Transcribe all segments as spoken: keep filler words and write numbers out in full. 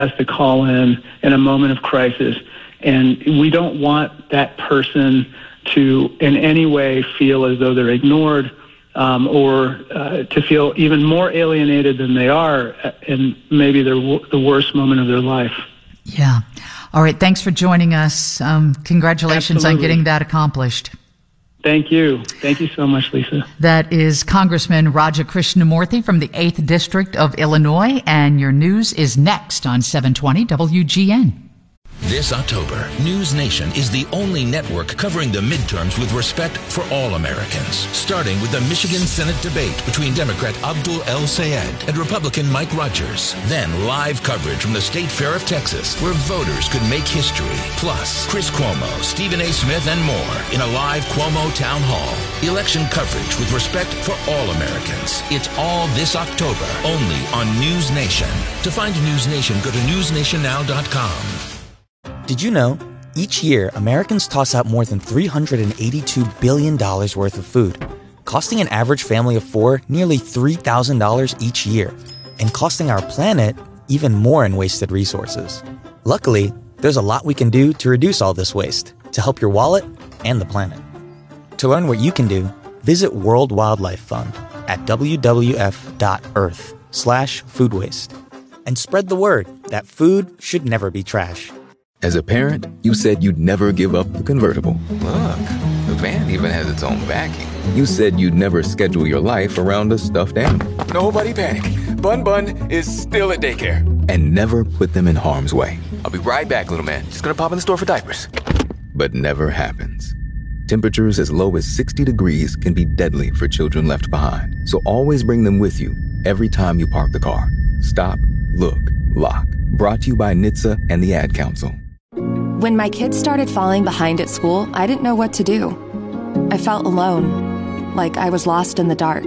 has to call in in a moment of crisis. And we don't want that person to in any way feel as though they're ignored um, or uh, to feel even more alienated than they are in maybe their, the worst moment of their life. Yeah. All right. Thanks for joining us. Um, congratulations Absolutely. on getting that accomplished. Thank you. Thank you so much, Lisa. That is Congressman Raja Krishnamurthy from the eighth District of Illinois, and your news is next on seven twenty W G N. This October, News Nation is the only network covering the midterms with respect for all Americans, starting with the Michigan Senate debate between Democrat Abdul El-Sayed and Republican Mike Rogers. Then live coverage from the State Fair of Texas, where voters could make history. Plus, Chris Cuomo, Stephen A. Smith, and more in a live Cuomo Town Hall. Election coverage with respect for all Americans. It's all this October, only on News Nation. To find News Nation, go to news nation now dot com. Did you know, each year, Americans toss out more than three hundred eighty-two billion dollars worth of food, costing an average family of four nearly three thousand dollars each year, and costing our planet even more in wasted resources. Luckily, there's a lot we can do to reduce all this waste, to help your wallet and the planet. To learn what you can do, visit World Wildlife Fund at w w f dot earth slash food waste. And spread the word that food should never be trash. As a parent, you said you'd never give up the convertible. Look, the van even has its own backing. You said you'd never schedule your life around a stuffed animal. Nobody panic. Bun Bun is still at daycare. And never put them in harm's way. I'll be right back, little man. Just gonna pop in the store for diapers. But never happens. Temperatures as low as sixty degrees can be deadly for children left behind. So always bring them with you every time you park the car. Stop, look, lock. Brought to you by N H T S A and the Ad Council. When my kids started falling behind at school, I didn't know what to do. I felt alone, like I was lost in the dark.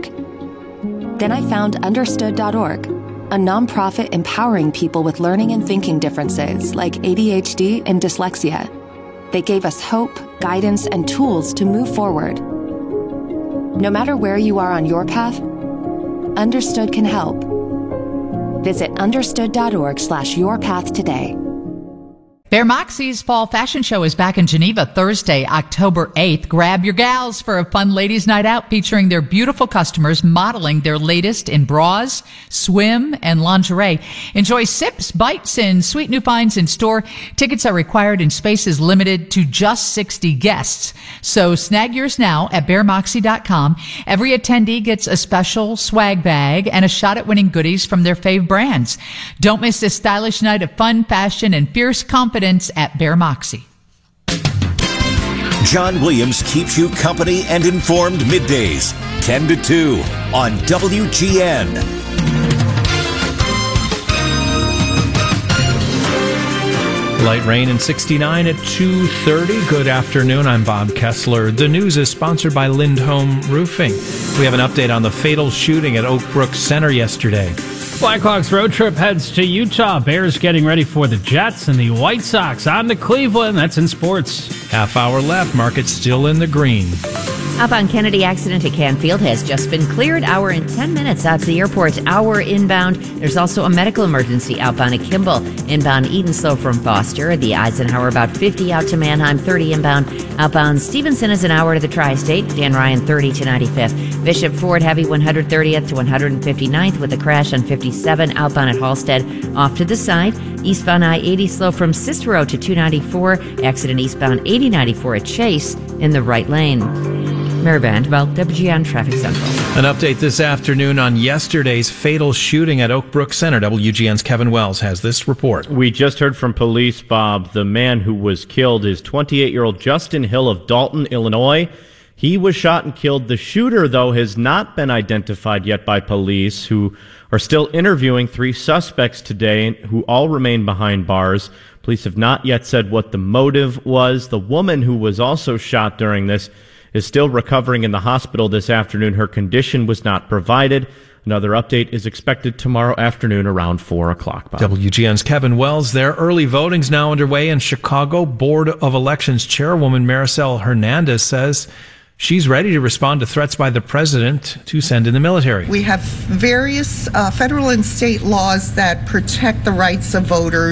Then I found understood dot org, a nonprofit empowering people with learning and thinking differences like A D H D and dyslexia. They gave us hope, guidance, and tools to move forward. No matter where you are on your path, Understood can help. Visit understood dot org slash your path today. Bear Moxie's Fall Fashion Show is back in Geneva Thursday, October eighth. Grab your gals for a fun ladies' night out featuring their beautiful customers modeling their latest in bras, swim, and lingerie. Enjoy sips, bites, and sweet new finds in store. Tickets are required and space is limited to just sixty guests. So snag yours now at bear moxie dot com. Every attendee gets a special swag bag and a shot at winning goodies from their fave brands. Don't miss this stylish night of fun, fashion, and fierce confidence at Bear Moxie. John Williams keeps you company and informed middays, ten to two on W G N. Light rain and sixty-nine at two thirty. Good afternoon. I'm Bob Kessler. The news is sponsored by Lindholm Roofing. We have an update on the fatal shooting at Oak Brook Center yesterday. Blackhawks road trip heads to Utah. Bears getting ready for the Jets, and the White Sox on to Cleveland. That's in sports. Half hour left. Market still in the green. Outbound Kennedy accident at Canfield has just been cleared. Hour and ten minutes out to the airport. Hour inbound. There's also a medical emergency outbound at Kimball. Inbound Eden slow from Foster. The Eisenhower about fifty out to Manheim. thirty inbound. Outbound Stevenson is an hour to the Tri-State. Dan Ryan thirty to ninety-fifth. Bishop Ford heavy one hundred thirtieth to one hundred fifty-ninth with a crash on fifty-seven. Outbound at Halstead off to the side. Eastbound I eighty slow from Cicero to two ninety-four. Accident eastbound eighty ninety-four at Chase in the right lane. Mary Vandeveld, W G N Traffic Central. An update this afternoon on yesterday's fatal shooting at Oak Brook Center. W G N's Kevin Wells has this report. We just heard from police, Bob. The man who was killed is twenty-eight-year-old Justin Hill of Dalton, Illinois. He was shot and killed. The shooter, though, has not been identified yet by police, who are still interviewing three suspects today who all remain behind bars. Police have not yet said what the motive was. The woman who was also shot during this is still recovering in the hospital this afternoon. Her condition was not provided. Another update is expected tomorrow afternoon around four o'clock. Bob. W G N's Kevin Wells there. Early voting's now underway in Chicago. Board of Elections Chairwoman Maricel Hernandez says she's ready to respond to threats by the president to send in the military. We have various uh, federal and state laws that protect the rights of voters.